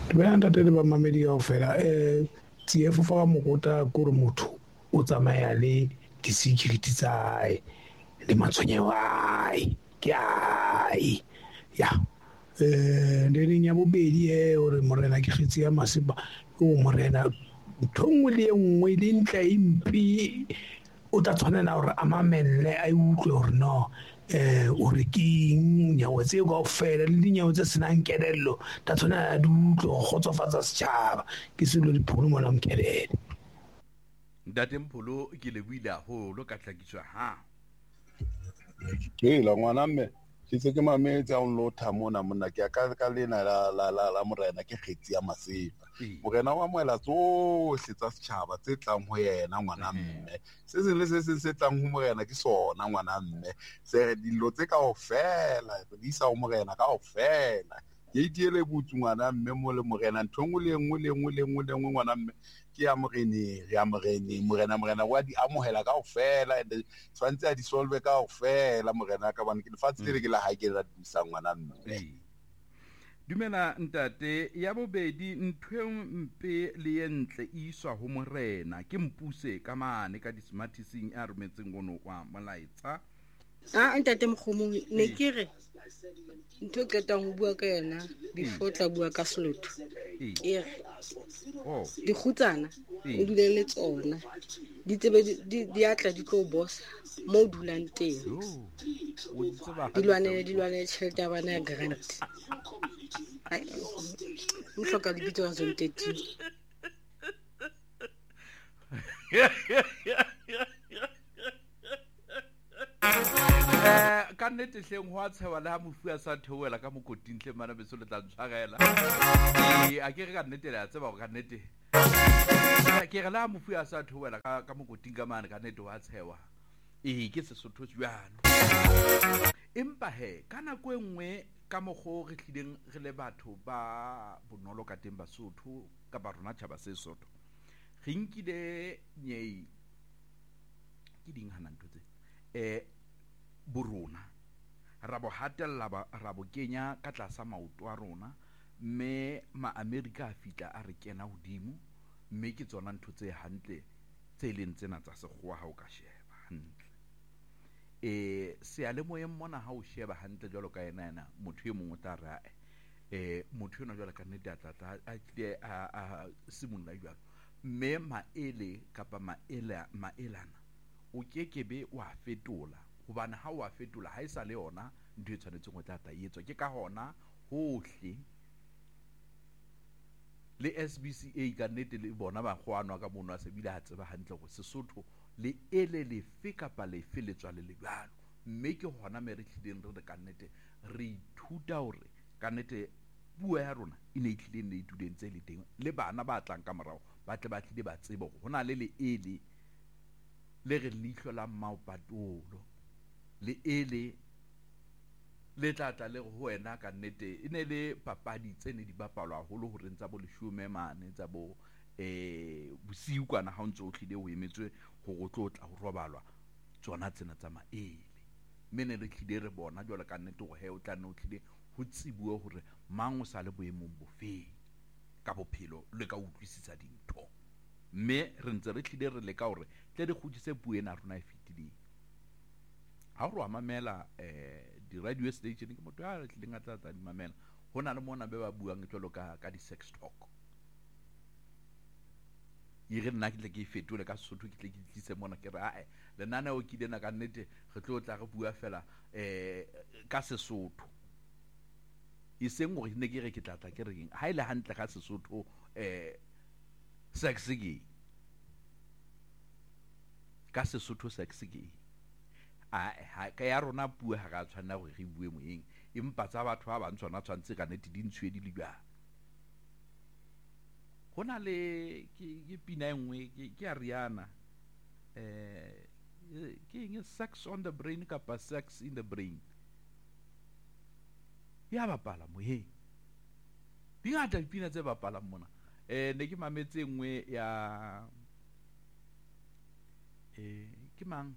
Dumela ntate le bamamedi kaofela. Tsiefo fa ka mokota ke hore motho o tsamaya le di-security tsa hae le matshwenyeho a hae ke hae ya le ya bobedi hore morena ke kgetsi ya masepa ke o morena ntho nngwe le nngwe le ntle e mpe o tla tshwanela hore a mamelle a utlwe hore no ore ke nyawo tseo kaofela le dinyawo tse senang kelello ta tshwanela di utlwe go kgotsofatsa setjhaba ke selo dipholo mona mkelele. Ntate Mpholo ke lebohile haholo ka tlhakiso ha la ngwana mme ke tse ke mametse a nlotha mona monna ke ka lena la morena ke kgetsi ya masepa morena wa moela tsohle tsa setjhaba tse tlang ho yena ngwana mme se seng le se seng se tlang ho morena ke sona ngwana mme se dilo tse kaofela di isa ho morena kaofela ke itiele butsu ngwana mme mo le morena nthongwe le nngwe ngwana mme ke ya morena wa di amohela kaofela and tshwantse a di solve kaofela morena ka bana ke lefatshe le ke la ha ke ra disa ngwana mme. Dumela ntate ya bobedi ntwe mpe le yentle iswa ho morena ke mpuse ka mane ka di-smartising a rometseng gono wa molaetsa ntate Mokgomong ne ke re ntho ketang ho bua ka yena before tla bua ka Selotho e re dikgutsana o dule le tsona di tsebe di atla di tlo boss mo dulang teng dilwane tjhelete ya bana ya grant o hloka lebitso la zone 13 ka nnete hleng ho a tshewa le ha mofu a sa theoela ka mokoting hle mana beso le tla ntshwarela a ke re ka nnete le a tseba hore ka nnete ke re le ha mofu a sa theoela ka mokoting ka mane ka nnete ho a tshewa ke Sesotho jwalo empa he ka nako e nngwe ka mokgo re tlileng re le batho ba bonolo ka teng Basotho ka ba rona tjhaba se Sesotho re nkile nyei ke ding hana ntho tse borona ra bo hatella ra bo kenya ka tlasa maoto a rona mme ma-America a fitla a re kena hodimo mme ke tsona ntho tse hantle tse leng tsena tsa sekgowa ha o ka sheba hantle seyalemoyeng mona ha o sheba hantle jwalo ka yena motho e mongwe tla re motho yona jwalo ka nnete a simolla jwalo mme maele kapa maelana o kekebe wa fetola hobane ha wa fetola ha isa le yona ntho e tshwanetseng go tla etswa ke ka hona hohle le SBCA ka nnete le bona ba kgoanwa ka mono a se bile a tseba hantle go Sesotho le ele lefe kapa lefe le tswa le lebalo mme ke hona me re tlileng re ka nnete re ithuta hore ka nnete puo ya rona e ne tlileng le itudentse le teng le bana ba tlang ka morao ba tle ba tlile ba tseba hore hona le ele le re leihlo la maopatolo le ele le tlatla le go wena ka nnete e ne le papadi tse ne di bapalwa haholo ho rentsa bo leshome mane tsa bo bosiu kana ha o ntse o tlile o emetswe go go tlotla ho robalwa tsona tsena tsa maele mme ne re tlile re bona jwale ka nnete go he o tla nne o tlile ho tsibuwe hore mang o sa le boemong bofeng ka bophelo le ka utlwisisa dintho mme re ntse re tlile re leka hore tle re khutsise puo ena rona e fetileng ha o re mamela di-radio station ke motho ya re tlileng a tla di mamela ho na le mona be ba buang jwalo ka di-sex talk e re nna ke tle ke fetole ka Sesotho ke tle ke tlise mona ke re lenaneo ke dena ka nnete re tlo tla re bua fela ka Sesotho e seng gore ne ke re ke tla ke reng ha ile hantle ka Sesotho sex ke ka Sesotho sex ke ka ya rona puo ha ka tshwanela gore re bue moeng empa tsa batho ba bantshwana tshwantse ka nnete di ntshwe di le jwang hona le ke pina engwe ke a Rihanna ke eng sex on the brain kapa sex in the brain ya bapala moeng di ngata dipina tse bapalang mona ne ke mametse engwe ya ke mang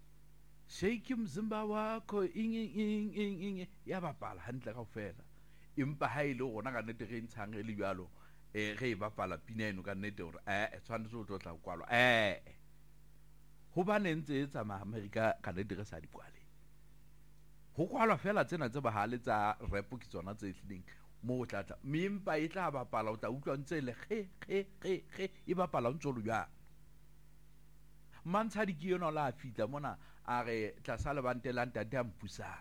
shake mzimba wakho ing ya bapala hantle kaofela empa ha ile gona ka nnete ge ntshang re le bjalo ge e bapala pina eno ka nnete gore tshwanetse o tlo tla kwalwa go ba ne ntse e tsamaya Amerika ka nnete ge sa di kwale go kwalwa fela tsena tse bahale tsa rap ke tsona tse tlileng mo go tlatla empa e tla bapala o tla utlwa ntse le ge e bapala ntse lo bjang mantshadi ke yona la fitla mona a re tla sa lebante la ntate a mpusang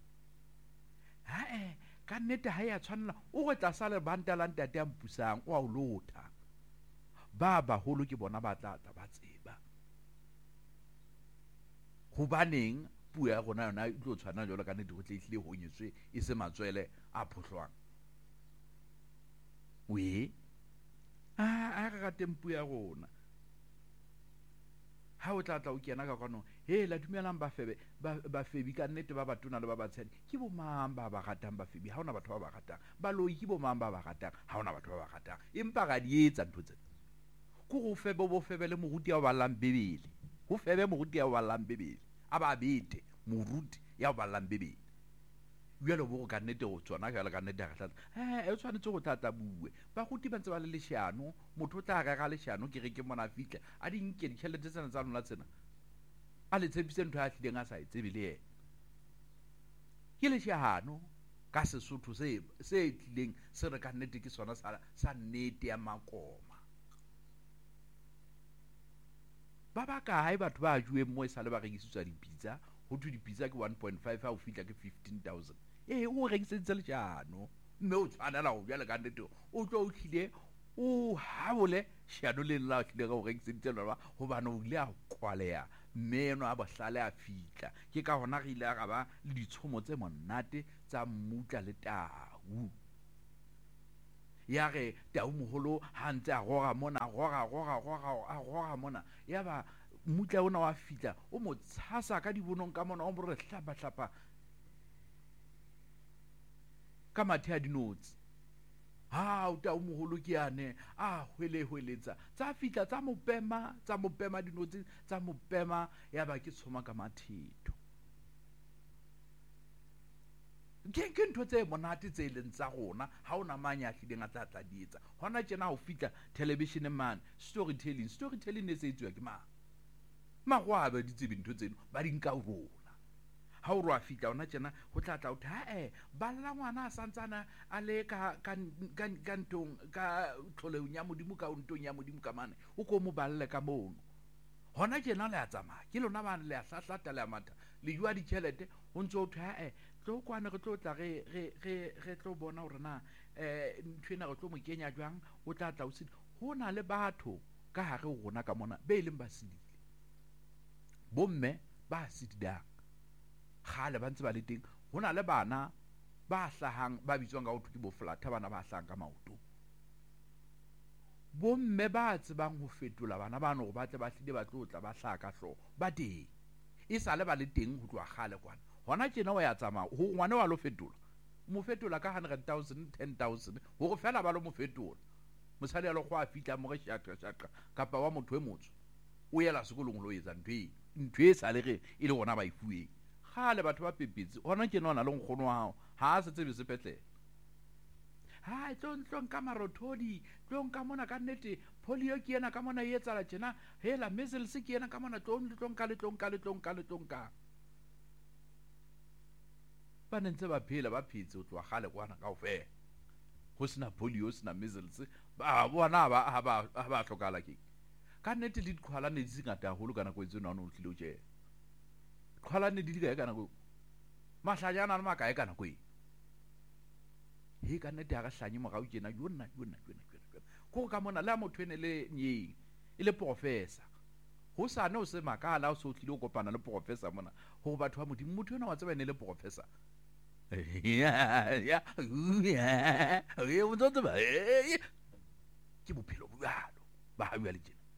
ka nnete ha ya tshwanela o go tla sa lebante la ntate a mpusang o a o lotha ba baholo ke bona ba tla ba tseba gobaneng puo ya gona yona e tlo tshwana jalo ka nnete go tle go nyetswe e se matswele a photlhwang we a ga tempu ya gona ha o tla o kena ka kwano la dumelang ba febi ka nnete ba batona le ba batshedi ke bo mang ba ba ratang ba febi ha ona batho ba ba ratang ba loi ke bo mang ba ba ratang ha ona batho ba ba ratang empa ga di etsa ntho tse go go febe bo febe le moruti ya o ballang bebele go febe moruti ya o ballang bebele a ba bete moruti ya o ballang bebele bjalo bo go ka nnete go tsona ka ka nnete ga tlatsa e tshwanetse go tlatsa bue ba go tiba ntse ba le leshano motho tla ga leshano ke re ke mona fitla a di nke ditšhelete tsena tsa lona tsena a le tshepise ntho a tlileng a sa etsebe le ene ke leshano ka Sesotho se tlileng se re ka nnete ke sona sa nnete ya makoma ba ba kae batho ba juwe mo e sa le ba rekisitswa dipitsa go thwe dipitsa ke 1.5 ha o fitla ke 15,000 o rekiseditse leshano mme o tshwanela go bjale ka nnete o tlo o tlile o habole shano le la tlile go rekiseditse lona gobane o ile a kwaleya mme eno a bohlale a fitla ke ka gona ge ile a ga ba le ditshomo tse monate tsa mmutla le tau ya ge tau mogolo ha ntse a goga mona a goga mona ya ba mmutla ona wa fitla o mo tshasa ka dibonong ka mona o mo re hlapa ka mathe a dinotsi o tau mogolo ke yane a hweleletsa tsa fitla tsa mopema dinotsi tsa mopema ya ba ke tshoma ka mathetho ke ntho tse monate tse leng tsa gona ha ona manya a tlileng a tla di etsa gona tjena go fitla television man storytelling ne se etswa ke mago a ba ditse bintho tseno ba di nka rona ha o re a fitla ona tjena go tla o tha ba la ngwana a santsana a le ka ntong ka tlholeong ya modimo ka ntong ya modimo ka mane o ko mo balle ka mono hona tjena le a tsamaya ke lona ba le a hlahlata le a matha le jwa ditšhelete go ntse o tha tlo kwane re tlo tla re tlo bona gore na nthwena re tlo mo kenya jwang o tla o sedi go na le batho ka gare gona ka mona be e leng ba sedile bomme ba sedidang gale ba ntse ba le teng go na le bana ba hlahang ba bitswang ka gotho ke bo flatha bana ba hlahang ka maoto bomme ba tsebang go fetola bana bano go batle ba tlile ba tlo tla ba hlaha ka hlooho ba teng e sa le ba le teng go tloa gale kwana gona tjena o ya tsamaya go ngwane wa lo fetola mo fetola ka 100,000 10,000 go go fela ba lo mo fetola mosadi a lo go a fitla mo ge shaka kapa wa motho e motso o yela sekolong lo etsa ntho e sa le ge e le gona ba ifueng gale batho ba pepetse gona ke nona le nkgono wa hao ha a se tsebe sepetlele tlong ka marothodi tlong ka mona ka nnete polio ke yena ka mona e etsala tjena hela measles ke yena ka mona tlong ka ba ntse ba phela ba phetse o tloa gale kwana ka ofela go sena polio sena measles ba bona ba tlhokala ke ka nnete le diqhwalane di ngata haholo ka nako etse nona o tlile o tjena qhwalane di kae ka nako mahlajana le makae ka nako ka nnete ga hlanye morao tjena yona ko ka mona le motho ene le nyeng e le professor go sane o se makala o se o tlile o kopana le professor mona go batho ba modimo motho yona wa tseba ene le professor ke bophelo bjalo ba bua le tjena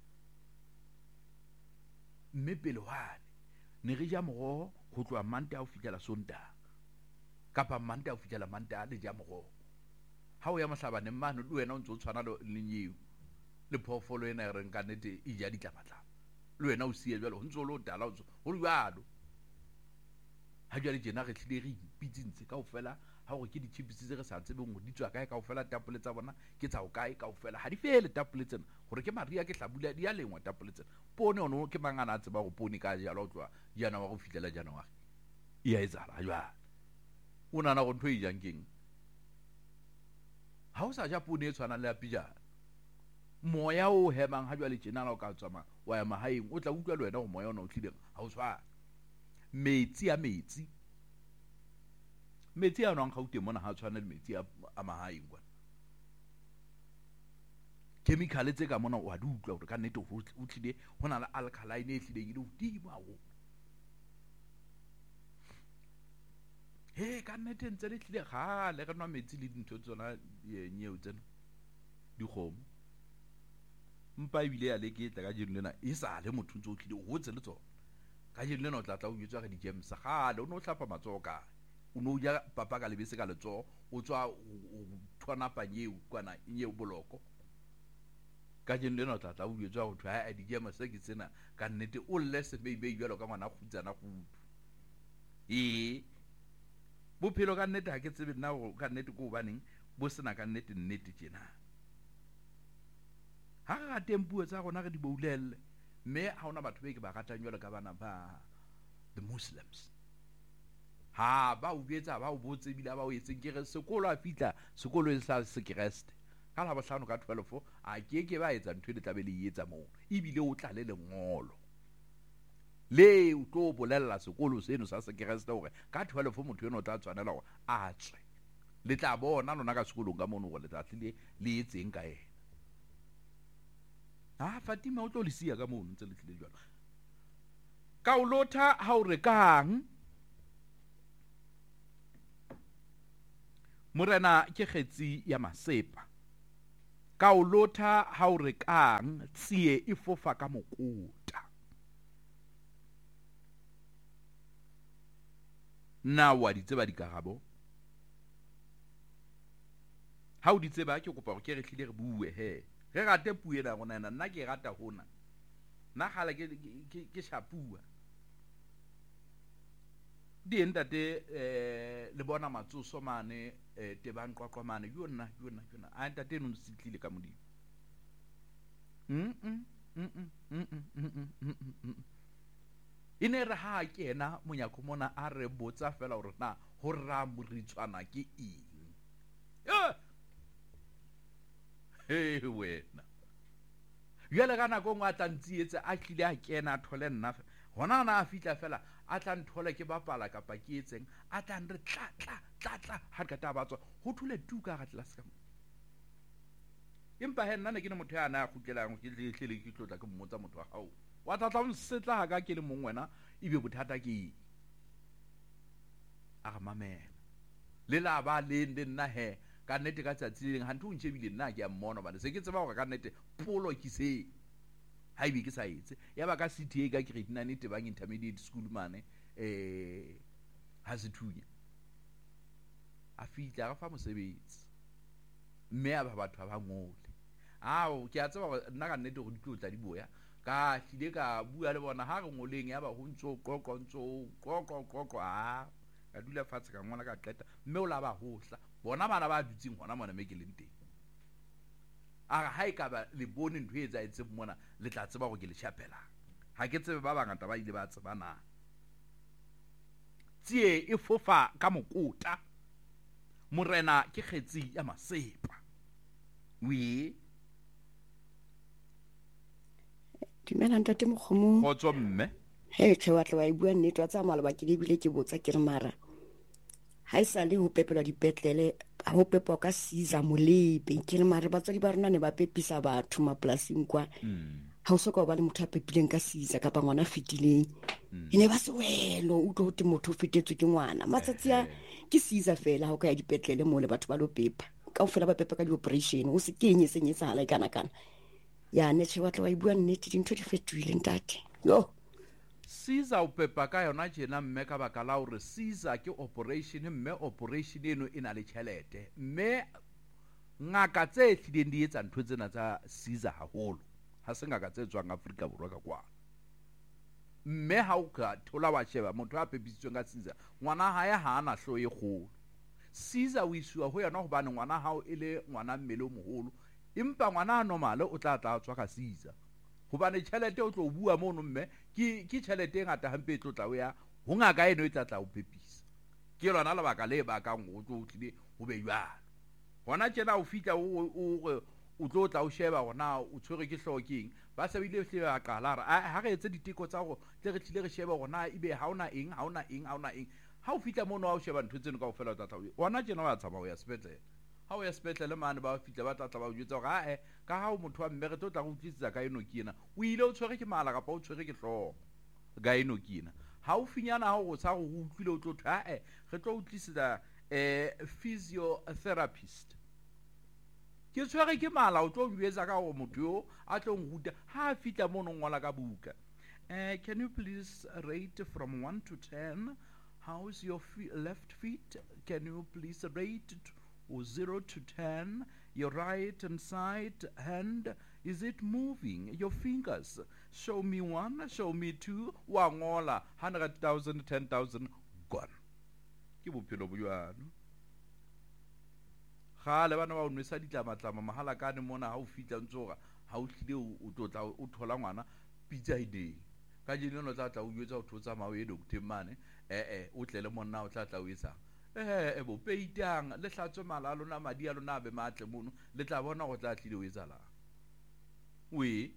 mme pele wane ne re ja morogo go tloa Mantaha o fitlela Sontaha kapa Mantaha o fitlela Mantaha le ja morogo ha o ya Mohlabaneng mane le wena o ntse o tshwana le nyeo le phoofolo ena e reng ka nnete e ja ditlamatlama le wena o sie jalo go ntse o le o tala o le jalo ha jwale tjena re tlile re ipitsintse kaofela ha gore ke di-chips tse re sa tsebeng go di tswa kae kaofela tapole tsa bona ke tsa o kae kaofela ha di fele tapole tsena gore ke maria ke hlabula di a lengwa tapole tsena pone ono ke mangana a tseba go pone ka jalo tloa jana wa go fitlela jana wa e a etsala ha jwale o nana go ntho e jang keng ha o sa ja pone e tshwana le ya pijana moya o hemang ha jwale tjena la o ka tsama wa ya mahaeng o tla utlwa le wena go moya ona o tlileng ha o tshwana metsi a nang gauteng mona ha tshwana le metsi a mahaeng kwa chemical tse ka mona wa di utlwa gore ka nnete o tlile go na le alkaline e tlileng e le godimo haholo ka nnete ntse le tlile gale re nwa metsi le dintho tsona nyeo tsena dikgomo mpa ebile ya le ke tla ka jeno lena e sa le motho ntse o tlile o hotse le tsona ka jeno lena o tla o jetswa ga di-gems gale o ne o tlhapa matsogo kae o ne o ja papa ka lebese ka letsogo o tswa o thwanapa nyeo kwana nyeo boloko ka jeno lena o tla o jetswa go thwa a di-gems ke tsena ka nnete o lle sebeibei jalo ka ngwana kgutsana kudu bophelo ka nnete ha ke tsebe nna ka nnete ko baneng bo sena ka nnete tjena ha re rateng puo tsa rona re di boulelle mme ha ona batho ba ke ba ratang jalo ka bana ba the Muslims ha ba o betsa ba o botse bila ba o etseng ke re sekolo a fitla sekolo e sa sekreste ka la bohlano ka 12 a ke ba etsa ntho le tlabe le etsa mo ebile o tla le lengolo le o tlo bolella sekolo seno sa sekreste hore ka 12 motho eno o tla tshwanela gore a tswe le tla bona lona ka sekolong ka mono gore le tla tlile le etseng ka ena Fatima o tlo le sia ka mono ntse le tlile jwalo ka o lotha ha o re kang morena ke kgetsi ya masepa ka o lotha ha o re kang tsie e fofa ka mokota na wa di tseba dikarabo ha o di tseba ke kopa go ke re tlile re bue he re rate puo ena gona nna ke rata hona nna gala ke shapua di entate le bona matsoso mane tebang qoqwa mane yona a entate no sitlile ka modimo ine re ha kena monyako mona a re botsa fela hore na ho ra moritswana ke eng wena jale ka nako ngwe a tla ntsietse a tlile a kena a thole nna gona na a fitla fela a tla nthola ke bapala kapa ke etseng a tla nre tla ha ka ta batswa ho thule tuka ga tlase ka empa he nna ne ke ne motho ya na a khutlelang ke tlele ke tlotla ke mmotsa motho wa hao wa tla nsetla ga ke le mong wena ibe bothata ke a ga mamela le la ba le nna he ka nnete ka tsatsi leng ha ntho o ntshebile nna ke a mmona bana se ke tseba gore ka nnete polo ke se ha ibe ke sa etse ya ba ka CTA ka grade 9 tebang intermediate school mane ha se thunya a fitla ga fa mosebetsi mme a ba batho ba ngole ke a tseba gore nna ka nnete go ditlotla di boya ka hlile ka bua le bona ha re ngoleng ya ba ho ntso qoqo ka dula fatshe ka ngwana ka qeta mme o la ba hohla bona bana ba dutseng hona mona me ke leng teng a ha e ka ba le bone ntho e etsa etse mona le tla tseba go ke le chapela ha ke tsebe ba bangata ba ile ba tsebana tsie e fofa ka mokota morena ke kgetsi ya masepa dumela ntate Mokgomo kgotso mme he ke wa tla wa bua nnete wa tsa maloba ke lebile ke botsa ke re mara ha isa le ho pepelwa dipetlele ho pepwa ka Caesar Molebe ke re mara batswadi ba rona ne ba pepisa batho maplasing kwa ha o soka ba le motho a pepileng ka Caesar kapa ngwana fitileng ene ba se welo o tlo te motho fitetswe ke ngwana matsatsi a ke Caesar fela ha o ka ya dipetlele mo le batho ba lo pepa ka o fela ba pepa ka di-operation o se kenye senyetsahala kana ya ne che wa tla wa bua nnete dintho di fetoile ntate yo Caesar o pepa ka yona tjena mme ka baka la hore Caesar ke operation mme operation eno e na le tjhelete mme ngaka tse hlileng di etsa ntho tsena tsa Caesar haholo ha se ngaka tse tswang Afrika Borwa ka kwa mme ha o ka thola wa sheba motho a pepisitsweng ka Caesar ngwana hae ha ana hlo e kgolo. Caesar o isiwa ho yona hobane ngwana hao e le ngwana mmele o moholo, empa ngwana a normale o tla tswa ka Caesar hobane tjhelete o tlo bua mono mme ke tjhelete e ngata hampe e tlo tla o ya ho ngaka eno e tla o pepisa. Ke lona lebaka le bakang ho tlo tlile ho be jwalo. Hona tjena o fitla o tlo tla o sheba gona o tshwere ke hlokeng ba se bile hle ba qala ha re etse diteko tsa go tle re tlile re sheba gona ebe ha ona eng ha o fitla mono wa o sheba ntho tseno ka o fela tla hona tjena wa tshaba o ya sepetlele. Ha o ya sepetlele mane ba fitla ba tla ba o jwetsa ga ka ha o motho wa mme re tlo tla go utlwisisa ka eno ke ena o ile o tshwere ke mala kapa o tshwere ke hlooho ga eno ke ena ha o finyana ha o tsa go utlwile o tlo thwa re tlo utlwisisa physiotherapist ke tshwere ke mala o tlo jwetsa ka go motho yo a tlo nghuta ha fitla mono ngola ka buka. Can you please rate from 1 to 10? How's your left feet? Can you please rate 0 to 10? Your right and side hand, is it moving? Your fingers, show me 1, show me 2. Wa ngola 100,000, 10,000 gone. Ke bophelo bo jwana. Ga le bana ba o nwesa ditlamatlama mahala ka ne mona ha o fitla ntsoga ha o tlile o tlotla o thola ngwana pitsa ide ka jeno no tla o yetsa o thotsa mawe e doctor mane o tlele monna o tla o etsa bo peitang le hlatswe mala lona madi a lona be matle mono le tla bona go tla tlile o etsa la we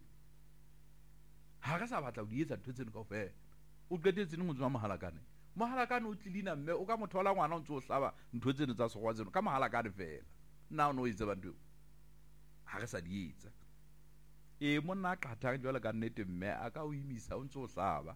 ha ka sa batla o di etsa ntho tseno kaofela o qetetse ne motswa mahalakane o tlilina mme o ka mothola ngwana o ntse o hlaba ntho tseno tsa segwa tseno ka mahalakane fela nna o no itse bantu ha ka sa di etsa monna qatha jwale ka nnete mme a ka o imisa o ntse o hlaba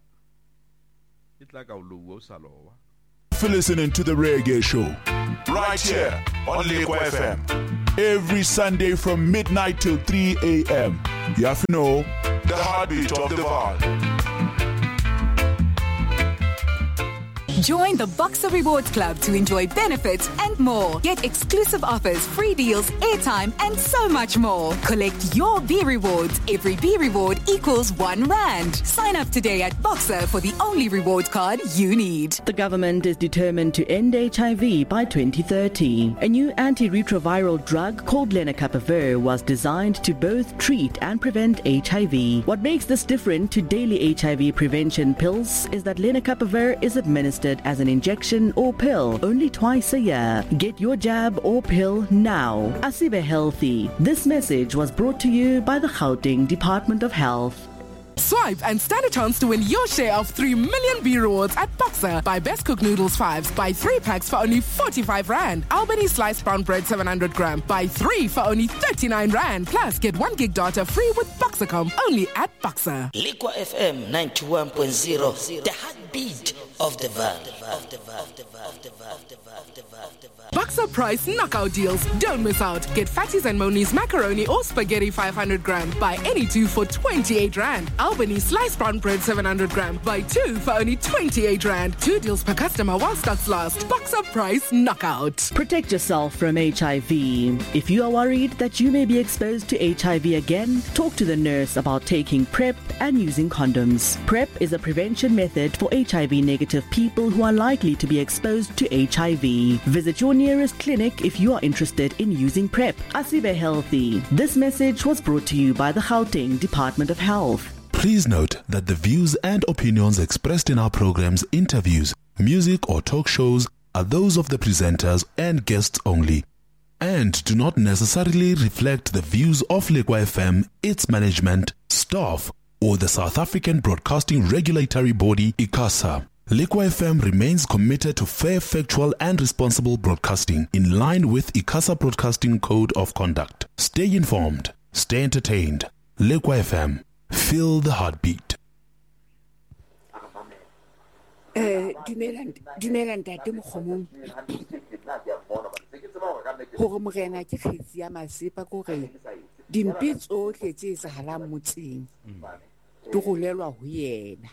e tla ka o lowa o sa lowa. For listening to the Reggae Show right here on Lekwa FM every Sunday from midnight till 3 a.m. You have to know the heartbeat of the vibe. Join the Boxer Rewards Club to enjoy benefits and more. Get exclusive offers, free deals, airtime, and so much more. Collect your B rewards. Every B reward equals R1. Sign up today at Boxer for the only reward card you need. The government is determined to end HIV by 2030. A new antiretroviral drug called lenacapavir was designed to both treat and prevent HIV. What makes this different to daily HIV prevention pills is that lenacapavir is administered as an injection or pill only twice a year. Get your jab or pill now. Asibe Healthy. This message was brought to you by the Gauteng Department of Health. Swipe and stand a chance to win your share of 3 million B rewards at Boxer. Buy Best Cook Noodles 5s. Buy 3 packs for only 45 Rand. Albany sliced brown bread 700 gram. Buy 3 for only 39 Rand. Plus get 1 gig data free with Boxercom only at Boxer. Lekwa FM 91.0. The heartbeat of the vibe. Boxer price knockout deals. Don't miss out. Get Fatties and Moni's macaroni or spaghetti 500 gram. Buy any 2 for 28 Rand. Albany sliced brown bread 700 gram. Buy 2 for only 28 Rand. 2 deals per customer while stocks last. Boxer price knockout. Protect yourself from HIV. If you are worried that you may be exposed to HIV again, talk to the nurse about taking PrEP and using condoms. PrEP is a prevention method for HIV-negative people who are likely to be exposed to HIV. Visit your nearest clinic if you are interested in using PrEP. Asibe Healthy. This message was brought to you by the Gauteng Department of Health. Please note that the views and opinions expressed in our programs, interviews, music or talk shows are those of the presenters and guests only, and do not necessarily reflect the views of Lekwa FM, its management, staff, or the South African Broadcasting Regulatory Body, ICASA. Lekwa FM remains committed to fair, factual and responsible broadcasting in line with ICASA Broadcasting Code of Conduct. Stay informed, stay entertained. Lekwa FM, feel the heartbeat. Dumelang ntate Mokgomong. Hore morena ke kgetsi ya masepa kore dimpe tsohle tse etsahalang motseng di rolelwa ho yena.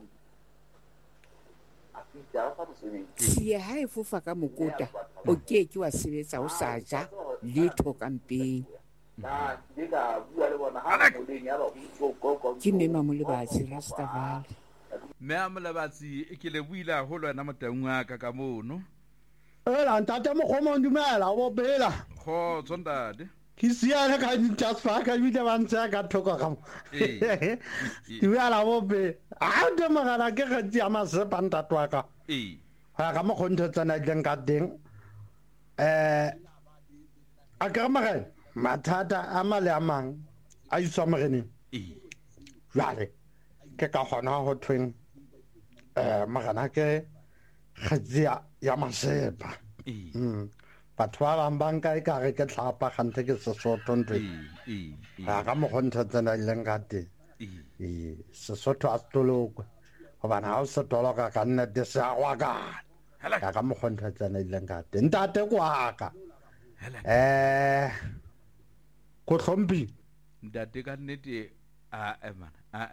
Tshie ha e fofa ka mokota o keke wa sebetsa o sa ja letho kampeng. Ke Mme Mamole Batsi Rastavale. me a Molabatsi ke le buila ho lwana motaung wa ka ka mono ela ntate Mokgomong dumela o bela go tsondade ke siana ka Jasper ka bile ba ntse ka thoko ka mo dumela o be a de magala ke ga tsia masepa ntatwa ka ha ka mo khonthetsana ding ka ding a ka magala mathata a male a mang a iswa moreneng jwale ke ka gona ho tweng magana ke khatsia ya masepa batho ba bang banka e ka re ke tlhapa gante ke Sesotho ntwe ga ka mo gonthetsana le ngate Sesotho a stoloko gobana ha o se toloka ka nna de se agwa ka mo gonthetsana le ngate ntate kwaka ko tlhompi ntate ka nnete man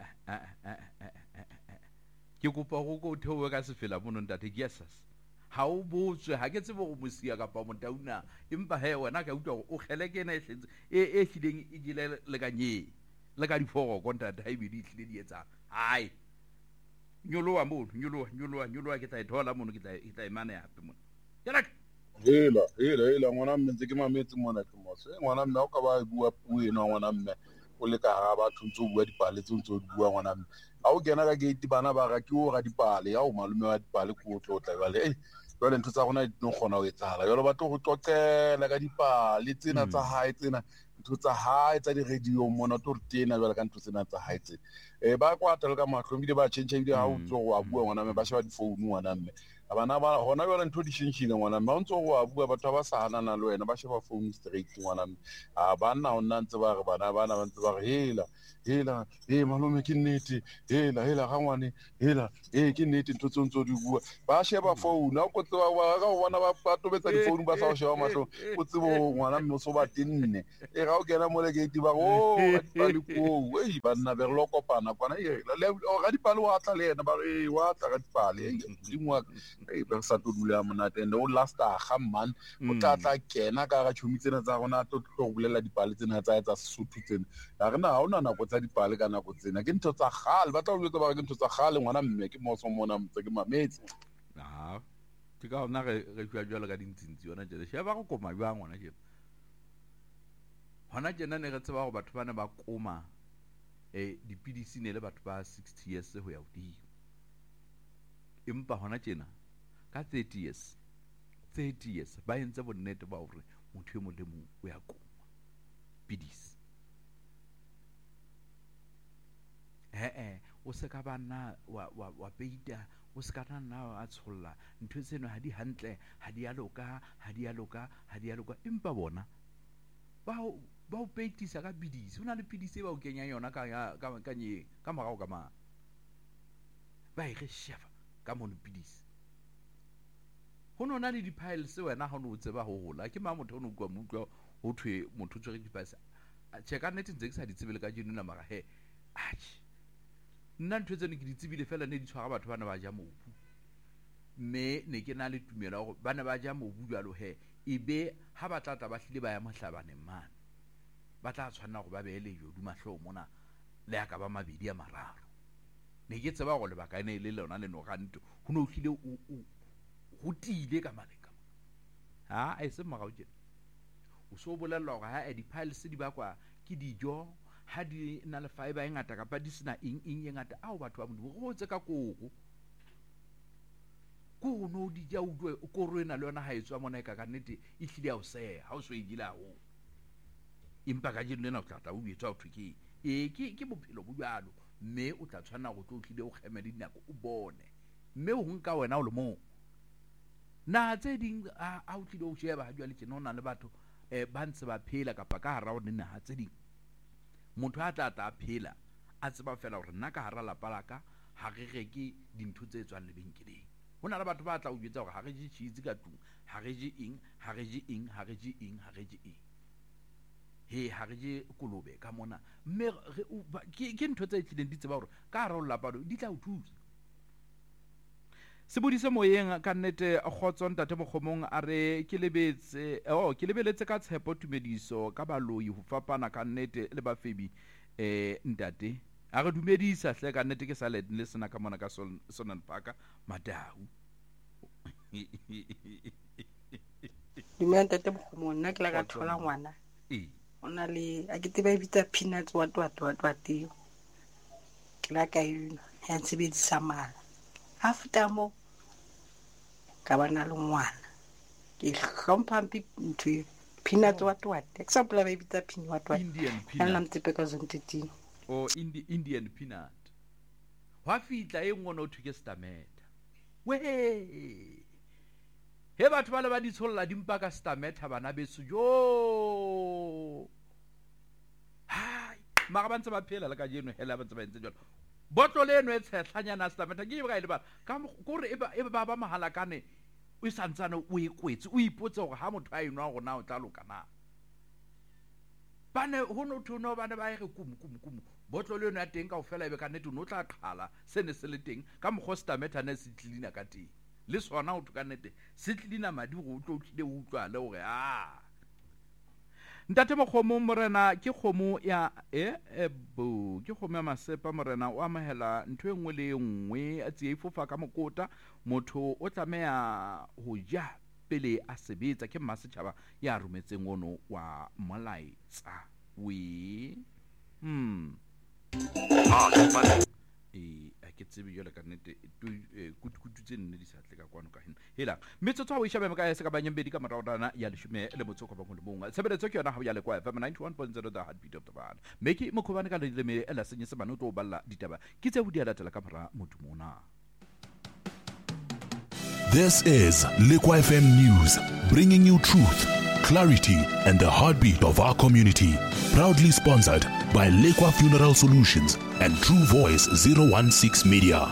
ke kopa go go theowe ka sefela mono ntate ke yesas ha o botswe ha ke tsebe go mosia ka pa motauna empa he wena ka utlwa o khele ke na e hlileng e dile le kanye le ka difogo kontate ha e bidi hlile di etsa hai nyoloa mono nyoloa ke tla thola mono ke tla imane hape mono yana hela ngwana mme ntse ke mametse mona ke mose ngwana mme o ka ba bua puo eno ngwana mme o le ka ga ba thuntse o bua dipale tse ntse o bua ngwana mme a o kena ka gate bana ba ga ke o ga dipale ya o malume wa dipale ko tlo tla bale jwale ntho tsa gona di no kgona go etsala jalo ba tlo go tloqela ka dipale tsena tsa hae tsena ntho tsa hae tsa di radio mona to tena jwale ka ntho tsena tsa hae tse ba kwata le ka mahlo mbile ba change ile ha o tlo go bua ngwana mme ba sheba di phone ngwana mme abana ba hona jwale ntho di shinshile ngwana mme o ntse go bua batho ba sa hanana le wena ba sheba phone straight ngwana mme ba nna o nna ntse ba re bana ba ntse ba re hela malome ke nnete hela ga ngwane hela ke nnete ntho tsontso di bua ba sheba phone a go tsewa ba ga bona ba tobetsa di phone ba sa o sheba mahlo o tsebo ngwana mme o so ba tenne ga o kena mo le gate ba go ba di ko ba nna be re lo kopana kwana ga di pale wa tla le ena ba re wa tla ga di pale di ngwa ba sa to dula monate and o last a ga man o tla kena ka ga tshumi tsena tsa gona to bulela dipale tsena tsa Sesotho tsena ga rena ha ona nako tsa dipale ka nako tsena ke ntho tsa gale ba tla o jwetsa ba ke ntho tsa gale ngwana mme ke mo so mona mtse ke mametse ke ka ona re jwa jwa ka dintsintsi yona jele she ba go koma jwa ngwana jele hona jena ne re tseba go batho bana ba koma dipidisi ne le batho ba 60 years ho ya hodimo empa hona jena ka 30 years ba entse bonnete ba hore motho e mo le mo o ya koma pidisi o se ka bana wa peita o se ka nna a tsholla ntho tseno ha di hantle ha di a loka empa bona ba o peitisa ka pidisi una le pidisi ba o kenya yona ka morao ka ma ba e re sheba ka mono pidisi ho nona le di-piles wena ha o no tseba ho hola ke ma motho o no kwa mutwa ho thwe motho tswe di-piles check out ntse ke sa di tsebele ka jeno na mara he nna ntho tseno ke di tsebile fela ne di tshwara batho bana ba ja mobu mme ne ke na le tumela go bana ba ja mobu jalo he ebe ha ba tlatla ba hlile ba ya mohlabane man ba tla tshwana go ba beele jo dumahlo mona le ya ka ba mabedi ya mararo ne ke tseba go le baka ene le lona le no ganto ho no hlile go tile ka maleka ha a se mara o je o so bolella go ha di piles di bakwa ke dijo ha di na le fiber e ngata ka pa di sina eng e ngata ao batho ba mo go tse ka koko ko no di ja udwe ko rena le yona ha etswa mona e ka ka nnete e hlile ya o se ha o so e dila ho impa ka je lena o tla o etswa o thwe ke bophelo bo jalo mme o tla tshwana go tlo hlile o kheme di nako o bone mme o nka wena o le mo na tse ding a o tlile o sheba ha jwa le tsena ona le batho ba ntse ba phela ka pa ka hara o nna ha tse ding motho a tla phela a tseba fela hore nna ka hara lapalaka ha re reke dintho tse tswang lebenkeleng hona le batho ba tla o jwetsa hore ha re je cheese ka tlung ha re je eng ha re je kolobe ka mona mme ke ntho tse tlileng di tseba hore ka hara o lapalo di tla o thusa se bodise moyeng ka nnete khotso ntate Mokgomong a re ke lebeletse ka tshepo tumediso ka baloi ho fapana ka nnete le bafebi ntate a re dumedisa hle ka nnete ke sa le sena ka mona ka Sonan Park Matau. Dumela ntate Mokgomo, nna ke la ka thola ngwana. Ona le a ke tebe bitsa peanuts what ke la ka yona ya ntshebedisa mala. After mo ka bana le ngwana. Ke hlompha ntwe peanuts what example ba bitsa peanut what Indian ya peanut. nna mtepe ka zontiti. O Indian peanut. Wa fitla e ngwana o thuke stameta. We he batho ba le ba ditsholla dimpa ka stameta bana beso jo. Hai, mara ba ntse ba phela le ka jeno hela ba ntse ba ntse jalo. Botlo le eno e tshetlanyana stameta ke ba ile ba ka gore e ba mahala kane o santsana o ekwetse o ipotse gore ha motho a enwa go na o tla lokana. Bane ho no thuno bane ba ire kumu botlo le eno ya teng ka o fela e be ka nete no tla qhala se ne se le teng ka mogho stameta ne se tlilina ka teng. Le sona o thuka nete se tlilina madi go tlo tlile o utlwa le gore Ntate Mokgomo morena ke kgomo ya ke kgomo ya masepa morena o amahela ntho engwe le engwe a tsie ifofa ka mokota motho o tlameha ho ja pele a sebetsa ke mmasetjhaba ya rumetseng ono wa molaetsa ke tsebe jole ka nnete kututse nne di sa tle ka kwano ka hena hela metsotso o ishabe ka se ka banyembedi ka maraodana ya leshome le motsoko ba ngolong sebeletso ke yona ha ya le kwa FM 91.0 the heartbeat of the band meki mokhobane ka le me ela senye se bana o tlo balla ditaba ke tse bodi latela ka mara motumona. This is Lekwa FM News, bringing you truth, clarity, and the heartbeat of our community. Proudly sponsored by Lekwa Funeral Solutions and True Voice 016 Media.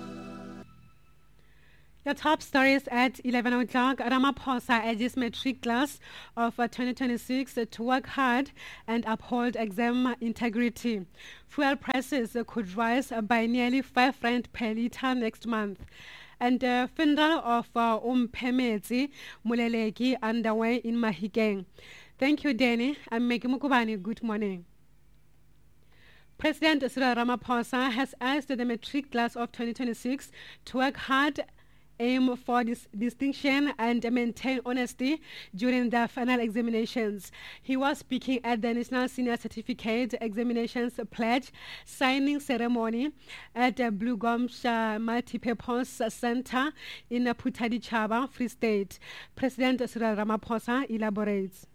Your top stories at 11 o'clock. Ramaphosa urges matric class of 2026 to work hard and uphold exam integrity. Fuel prices could rise by nearly R5 per litre next month. And the funeral of Phemetse Moleleki underway in Mahikeng. Thank you, Danny. I'm Meki Mukubani. Good morning. President Cyril Ramaphosa has asked the matric class of 2026 to work hard, aim for distinction and maintain honesty during the final examinations. He was speaking at the National Senior Certificate Examinations Pledge signing ceremony at the Blue Gums Multipurpose Center in Putadichaba, Free State. President Cyril Ramaphosa elaborates.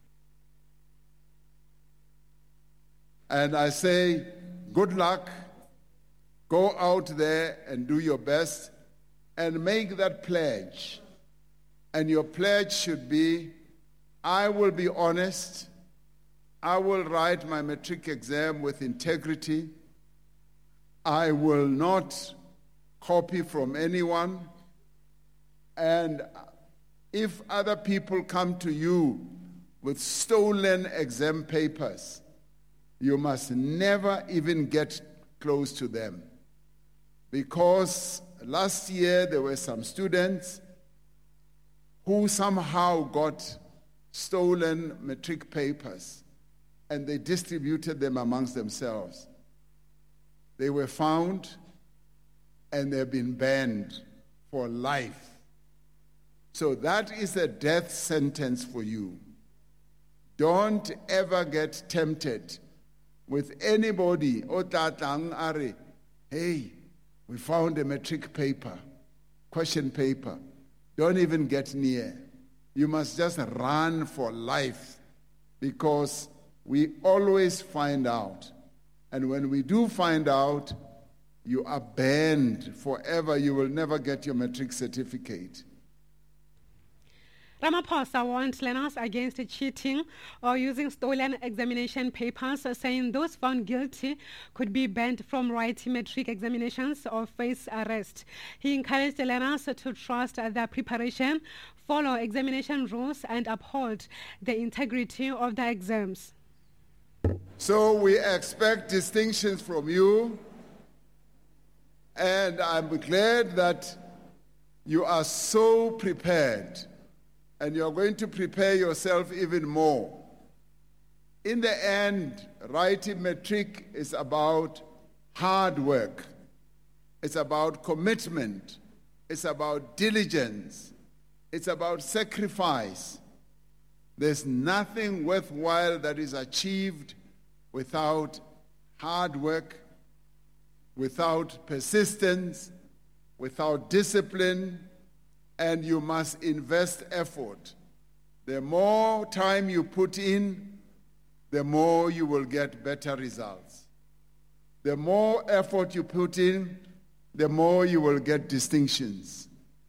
And I say, good luck. Go out there and do your best and make that pledge. And your pledge should be, I will be honest. I will write my matric exam with integrity. I will not copy from anyone. And if other people come to you with stolen exam papers, you must never even get close to them. Because last year there were some students who somehow got stolen matric papers and they distributed them amongst themselves. They were found and they've been banned for life. So that is a death sentence for you. Don't ever get tempted with anybody, hey, we found a matric paper, question paper. Don't even get near. You must just run for life because we always find out. And when we do find out, you are banned forever. You will never get your matric certificate. Ramaphosa warned learners against cheating or using stolen examination papers, saying those found guilty could be banned from writing matric examinations or face arrest. He encouraged the learners to trust their preparation, follow examination rules, and uphold the integrity of the exams. So we expect distinctions from you, and I'm glad that you are so prepared. And you're going to prepare yourself even more. In the end, writing matric is about hard work. It's about commitment. It's about diligence. It's about sacrifice. There's nothing worthwhile that is achieved without hard work, without persistence, without discipline, and you must invest effort. The more time you put in, the more you will get better results. The more effort you put in, the more you will get distinctions.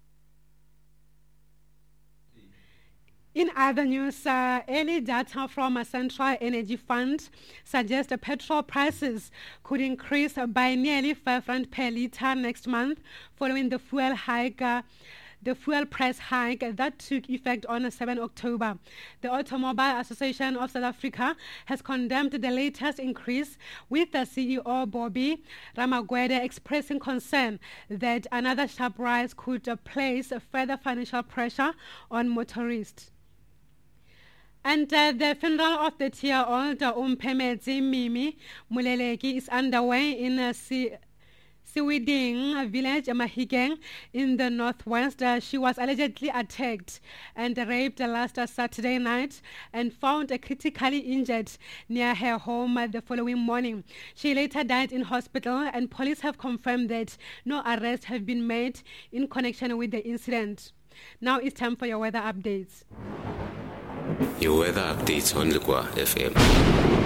In other news, early data from a Central Energy Fund suggests petrol prices could increase by nearly R5 per litre next month following the fuel hike. The fuel price hike that took effect on 7 October. The Automobile Association of South Africa has condemned the latest increase, with the CEO Bobby Ramagwede expressing concern that another sharp rise could place further financial pressure on motorists. And the funeral of the 30-year-old Umpemedzi Mimi Muleleki is underway in Siwiding village, Mahikeng, in the northwest. She was allegedly attacked and raped last Saturday night and found critically injured near her home the following morning. She later died in hospital, and police have confirmed that no arrests have been made in connection with the incident. Now it's time for your weather updates. Your weather updates on Lekwa FM.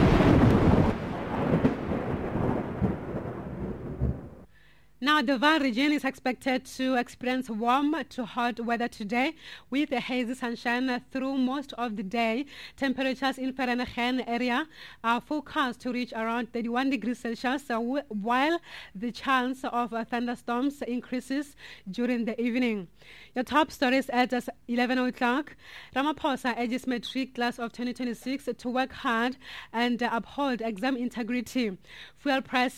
Now, the Vaal region is expected to experience warm to hot weather today with a hazy sunshine through most of the day. Temperatures in Vereeniging area are forecast to reach around 31 degrees Celsius, while the chance of thunderstorms increases during the evening. Your top stories at 11 o'clock. Ramaphosa urges matric class of 2026 to work hard and uphold exam integrity. Fuel prices